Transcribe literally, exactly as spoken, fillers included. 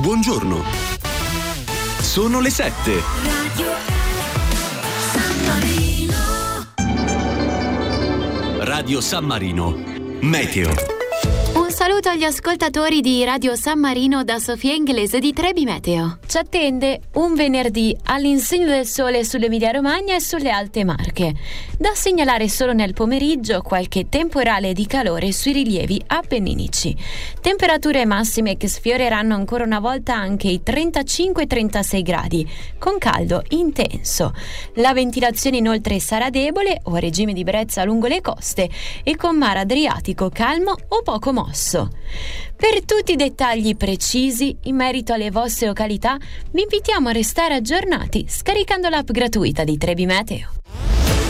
buongiorno. Sono le sette. Radio San Marino. Radio San Marino. Meteo. Un saluto agli ascoltatori di Radio San Marino da Sofia Inglese di Trebi Meteo. Ci attende un venerdì all'insegna del sole sull'Emilia Romagna e sulle Alte Marche. Da segnalare solo nel pomeriggio qualche temporale di calore sui rilievi appenninici. Temperature massime che sfioreranno ancora una volta anche i trentacinque trentasei gradi, con caldo intenso. La ventilazione inoltre sarà debole o a regime di brezza lungo le coste e con mare Adriatico calmo o poco mosso. Per tutti i dettagli precisi in merito alle vostre località vi invitiamo a restare aggiornati scaricando l'app gratuita di Trebi Meteo.